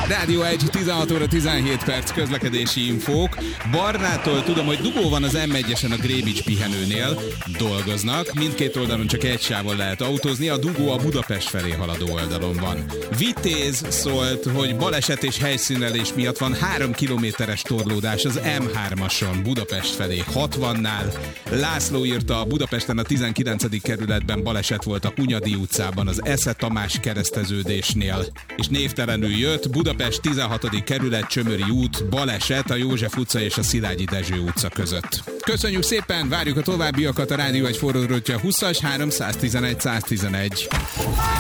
Rádió 1, 16 óra 17 perc, közlekedési infók. Barnától tudom, hogy dugó van az M1-esen a Grébics pihenőnél. Dolgoznak, mindkét oldalon csak egy sávon lehet autózni, a dugó a Budapest felé haladó oldalon van. Vitéz szólt, hogy baleset és helyszínelés miatt van 3 kilométeres torlódás az M3-ason Budapest felé 60-nál. László írta, Budapesten a 19. kerületben baleset volt a Hunyadi utcában az Esze Tamás kereszteződésnél. És névtelenül jött, Budapest 16. kerület, Csömöri út, baleset a József utca és a Szilágyi Dezső utca között. Köszönjük szépen, várjuk a továbbiakat, a Rádió 1 forró rötje 20-as 311 111.